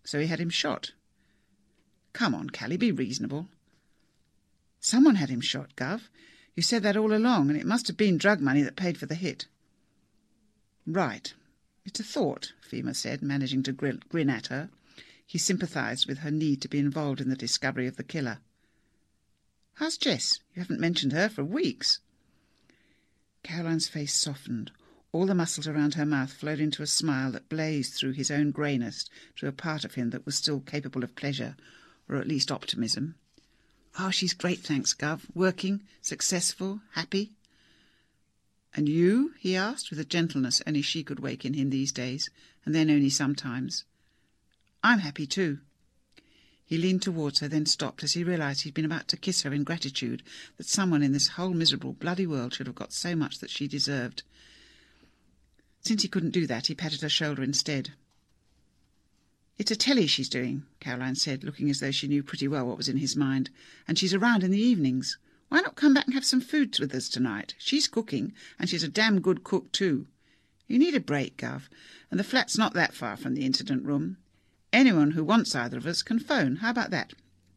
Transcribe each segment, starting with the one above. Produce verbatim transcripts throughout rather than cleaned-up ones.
so he had him shot. Come on, Callie, be reasonable. Someone had him shot, Gov. You said that all along, and it must have been drug money that paid for the hit. Right. It's a thought, Fema said, managing to grin, grin at her. He sympathised with her need to be involved in the discovery of the killer. How's Jess? You haven't mentioned her for weeks. Caroline's face softened. All the muscles around her mouth flowed into a smile that blazed through his own greyness to a part of him that was still capable of pleasure, or at least optimism. Oh, she's great, thanks, Gov. Working, successful, happy. And you? He asked, with a gentleness only she could wake in him these days, and then only sometimes. I'm happy too. He leaned towards her, then stopped as he realised he'd been about to kiss her in gratitude that someone in this whole miserable, bloody world should have got so much that she deserved. Since he couldn't do that, he patted her shoulder instead. It's a telly she's doing, Caroline said, looking as though she knew pretty well what was in his mind, and she's around in the evenings. Why not come back and have some food with us tonight? She's cooking, and she's a damn good cook too. You need a break, Gov, and the flat's not that far from the incident room. Anyone who wants either of us can phone. How about that?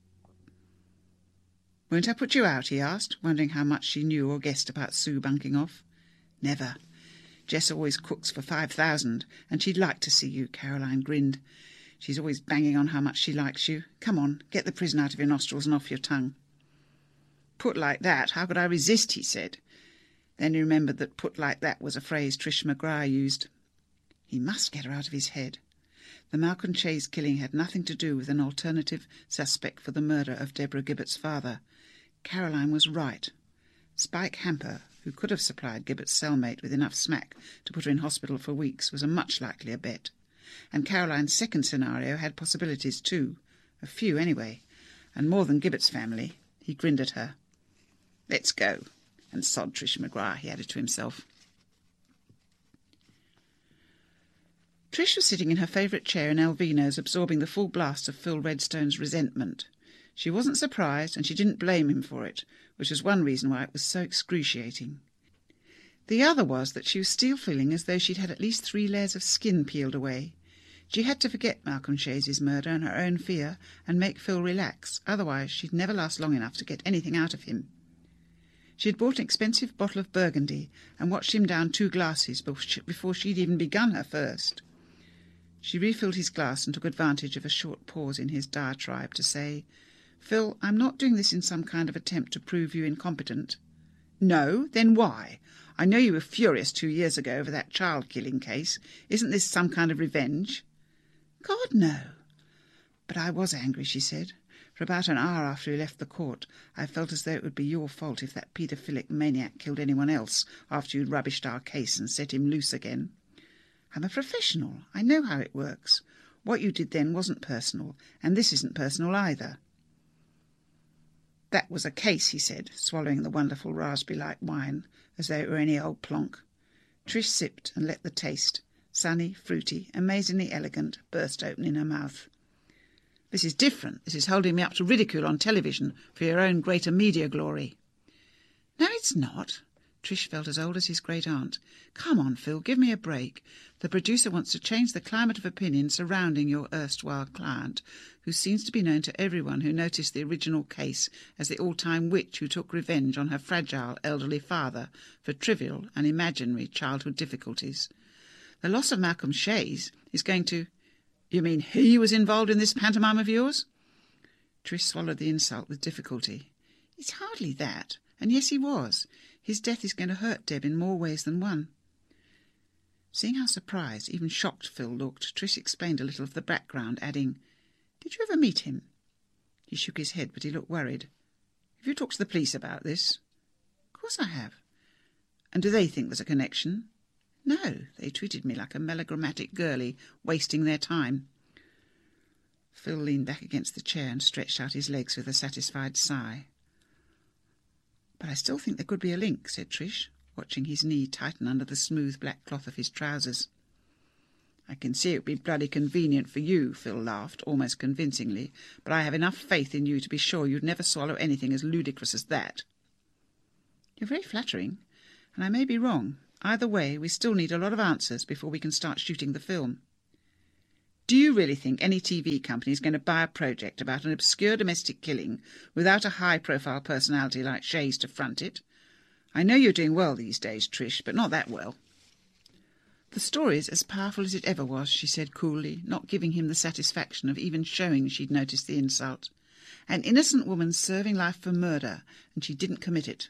Won't I put you out? He asked, wondering how much she knew or guessed about Sue bunking off. Never. Jess always cooks for five thousand, and she'd like to see you, Caroline grinned. She's always banging on how much she likes you. Come on, get the prison out of your nostrils and off your tongue. Put like that, how could I resist, he said. Then he remembered that put like that was a phrase Trish McGrath used. He must get her out of his head. The Malcolm Chase killing had nothing to do with an alternative suspect for the murder of Deborah Gibbert's father. Caroline was right. Spike Hamper, who could have supplied Gibbert's cellmate with enough smack to put her in hospital for weeks, was a much likelier bet. And Caroline's second scenario had possibilities too. A few, anyway. And more than Gibbert's family. He grinned at her. Let's go. And sod Trish McGrath, he added to himself. Trish was sitting in her favourite chair in Alvino's, absorbing the full blast of Phil Redstone's resentment. She wasn't surprised, and she didn't blame him for it, which was one reason why it was so excruciating. The other was that she was still feeling as though she'd had at least three layers of skin peeled away. She had to forget Malcolm Chase's murder and her own fear and make Phil relax, otherwise she'd never last long enough to get anything out of him. She had bought an expensive bottle of Burgundy and watched him down two glasses before she'd even begun her first. She refilled his glass and took advantage of a short pause in his diatribe to say, Phil, I'm not doing this in some kind of attempt to prove you incompetent. No? Then why? I know you were furious two years ago over that child-killing case. Isn't this some kind of revenge? God, no. But I was angry, she said. For about an hour after he left the court, I felt as though it would be your fault if that paedophilic maniac killed anyone else after you'd rubbished our case and set him loose again. I'm a professional. I know how it works. What you did then wasn't personal, and this isn't personal either. That was a case, he said, swallowing the wonderful raspberry-like wine, as though it were any old plonk. Trish sipped and let the taste, sunny, fruity, amazingly elegant, burst open in her mouth. This is different. This is holding me up to ridicule on television for your own greater media glory. No, it's not. Trish felt as old as his great-aunt. Come on, Phil, give me a break. The producer wants to change the climate of opinion surrounding your erstwhile client, who seems to be known to everyone who noticed the original case as the all-time witch who took revenge on her fragile elderly father for trivial and imaginary childhood difficulties. The loss of Malcolm Chase is going to... You mean he was involved in this pantomime of yours? Trish swallowed the insult with difficulty. It's hardly that. And yes, he was. His death is going to hurt Deb in more ways than one. Seeing how surprised, even shocked Phil looked, Trish explained a little of the background, adding, Did you ever meet him? He shook his head, but he looked worried. Have you talked to the police about this? Of course I have. And do they think there's a connection? No, they treated me like a melodramatic girlie, wasting their time. Phil leaned back against the chair and stretched out his legs with a satisfied sigh. But I still think there could be a link, said Trish, watching his knee tighten under the smooth black cloth of his trousers. I can see it would be bloody convenient for you, Phil laughed, almost convincingly, but I have enough faith in you to be sure you'd never swallow anything as ludicrous as that. You're very flattering, and I may be wrong. Either way, we still need a lot of answers before we can start shooting the film. Do you really think any T V company is going to buy a project about an obscure domestic killing without a high-profile personality like Shays to front it? I know you're doing well these days, Trish, but not that well." "The story's as powerful as it ever was," she said coolly, not giving him the satisfaction of even showing she'd noticed the insult. "An innocent woman serving life for murder, and she didn't commit it."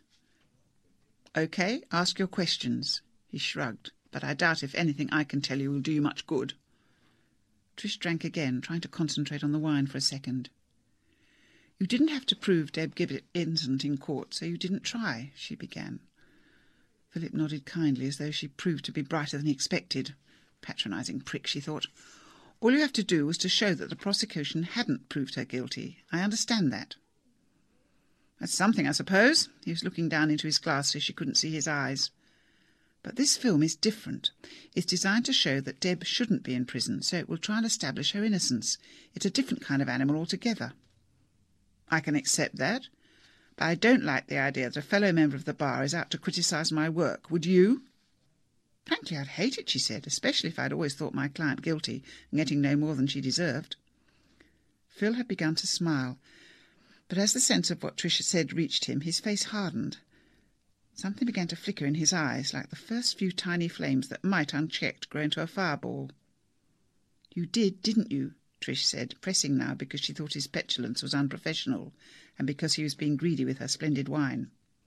"OK, ask your questions." He shrugged. "But I doubt if anything I can tell you will do you much good." Trish drank again, trying to concentrate on the wine for a second. "You didn't have to prove Deb Gibbet innocent in court, so you didn't try," she began. Philip nodded kindly, as though she proved to be brighter than he expected. Patronising prick, she thought. "All you have to do was to show that the prosecution hadn't proved her guilty. I understand that." "That's something, I suppose." He was looking down into his glass so she couldn't see his eyes. "But this film is different. It's designed to show that Deb shouldn't be in prison, so it will try and establish her innocence. It's a different kind of animal altogether." "I can accept that. But I don't like the idea that a fellow member of the bar is out to criticise my work. Would you?" "Frankly, I'd hate it," she said, "especially if I'd always thought my client guilty and getting no more than she deserved." Phil had begun to smile, but as the sense of what Trish had said reached him, his face hardened. Something began to flicker in his eyes, like the first few tiny flames that might, unchecked, grow into a fireball. "You did, didn't you?" Trish said, pressing now because she thought his petulance was unprofessional, and because he was being greedy with her splendid wine.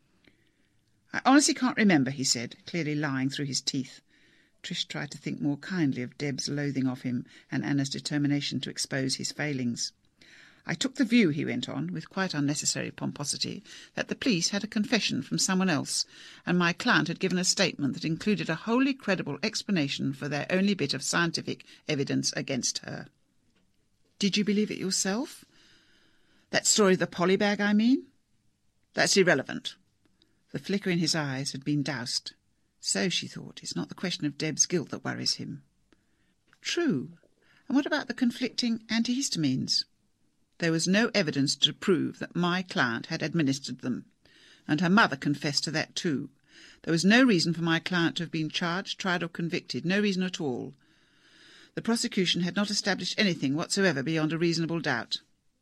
"I honestly can't remember," he said, clearly lying through his teeth. Trish tried to think more kindly of Deb's loathing of him and Anna's determination to expose his failings. "I took the view," he went on, with quite unnecessary pomposity, "that the police had a confession from someone else, and my client had given a statement that included a wholly credible explanation for their only bit of scientific evidence against her." "Did you believe it yourself? That story of the polybag, I mean?" "That's irrelevant." The flicker in his eyes had been doused. So, she thought, it's not the question of Deb's guilt that worries him. "True. And what about the conflicting antihistamines?" "There was no evidence to prove that my client had administered them, and her mother confessed to that too. There was no reason for my client to have been charged, tried or convicted, no reason at all. The prosecution had not established anything whatsoever beyond a reasonable doubt."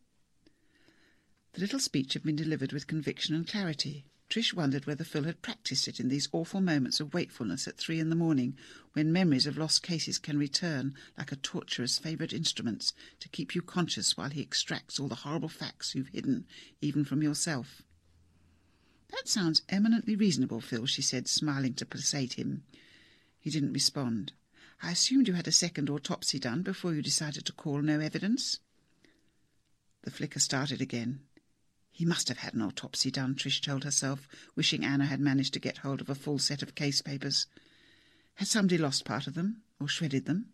The little speech had been delivered with conviction and clarity. Trish wondered whether Phil had practised it in these awful moments of wakefulness at three in the morning, when memories of lost cases can return, like a torturer's favourite instruments, to keep you conscious while he extracts all the horrible facts you've hidden, even from yourself. "That sounds eminently reasonable, Phil," she said, smiling to placate him. He didn't respond. "I assumed you had a second autopsy done before you decided to call no evidence." The flicker started again. He must have had an autopsy done, Trish told herself, wishing Anna had managed to get hold of a full set of case papers. Had somebody lost part of them, or shredded them?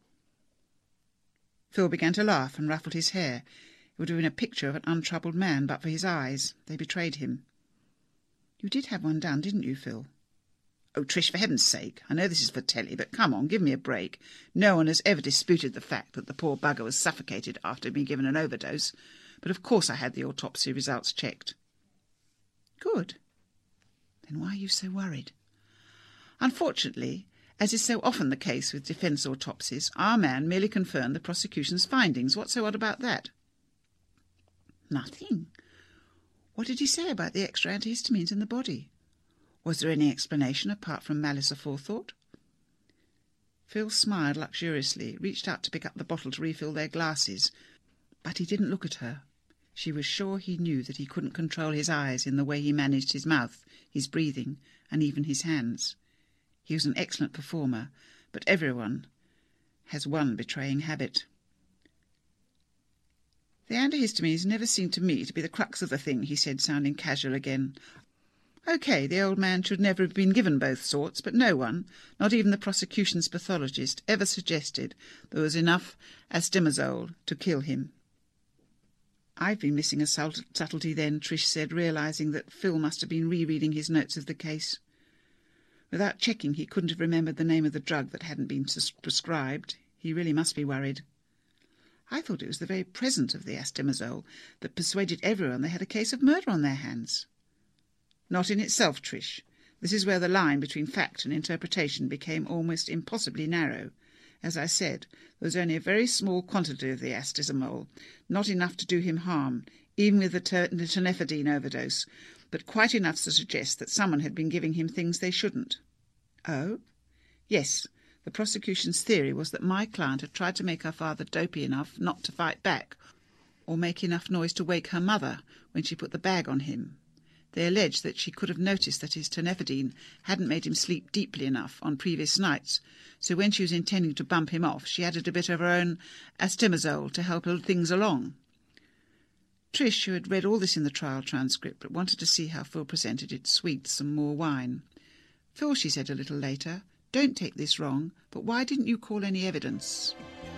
Phil began to laugh and ruffled his hair. It would have been a picture of an untroubled man, but for his eyes. They betrayed him. "You did have one done, didn't you, Phil?" "Oh, Trish, for heaven's sake, I know this is for telly, but come on, give me a break. No one has ever disputed the fact that the poor bugger was suffocated after being given an overdose. But of course I had the autopsy results checked." "Good. Then why are you so worried?" "Unfortunately, as is so often the case with defence autopsies, our man merely confirmed the prosecution's findings. What's so odd about that?" "Nothing. What did he say about the extra antihistamines in the body? Was there any explanation apart from malice aforethought?" Phil smiled luxuriously, reached out to pick up the bottle to refill their glasses, but he didn't look at her. She was sure he knew that he couldn't control his eyes in the way he managed his mouth, his breathing, and even his hands. He was an excellent performer, but everyone has one betraying habit. "The antihistamines never seemed to me to be the crux of the thing," he said, sounding casual again. "OK, the old man should never have been given both sorts, but no one, not even the prosecution's pathologist, ever suggested there was enough astimazole to kill him." "I've been missing a subtlety then," Trish said, realising that Phil must have been rereading his notes of the case. Without checking, he couldn't have remembered the name of the drug that hadn't been prescribed. He really must be worried. "I thought it was the very presence of the astimazole that persuaded everyone they had a case of murder on their hands." "Not in itself, Trish. This is where the line between fact and interpretation became almost impossibly narrow. As I said, there was only a very small quantity of the astisomol, not enough to do him harm, even with the, ter- the tenofovir overdose, but quite enough to suggest that someone had been giving him things they shouldn't. Oh? Yes, the prosecution's theory was that my client had tried to make her father dopey enough not to fight back, or make enough noise to wake her mother when she put the bag on him. They alleged that she could have noticed that his tenofovir hadn't made him sleep deeply enough on previous nights, so when she was intending to bump him off, she added a bit of her own astimazole to help things along. Trish, who had read all this in the trial transcript but wanted to see how Phil presented it, sweet some more wine. "Phil," she said a little later, "don't take this wrong, but why didn't you call any evidence?"